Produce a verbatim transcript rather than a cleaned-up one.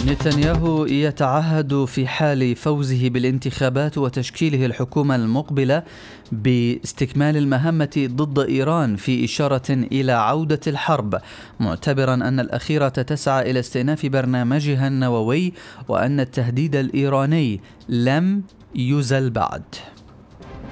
نتنياهو يتعهد في حال فوزه بالانتخابات وتشكيله الحكومة المقبلة باستكمال المهمة ضد إيران في إشارة إلى عودة الحرب، معتبرا أن الأخيرة تسعى إلى استئناف برنامجها النووي وأن التهديد الإيراني لم يزل بعد.